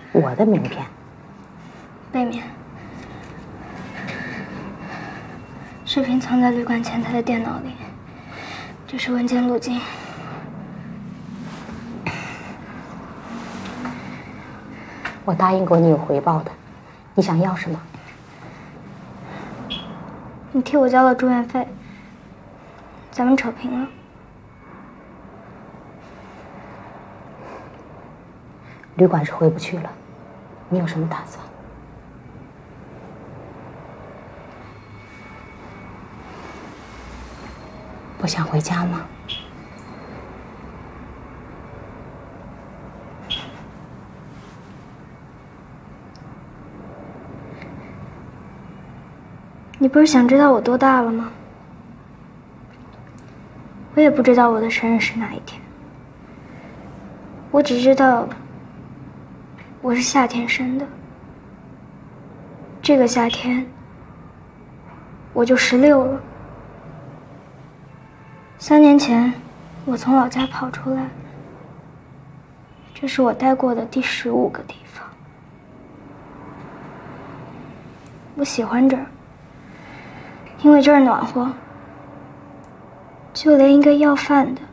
我的名片。 背面。视频藏在旅馆前台的电脑里，这是文件路径。 我答应过你有回报的，你想要什么？ 你替我交了住院费，咱们扯平了。 旅馆是回不去了，你有什么打算？不想回家吗？ 你不是想知道我多大了吗？我也不知道我的生日是哪一天，我只知道我是夏天生的。这个夏天我就16了。3年前我从老家跑出来，这是我待过的第15个地方。我喜欢这儿，因为这儿暖和，就连一个要饭的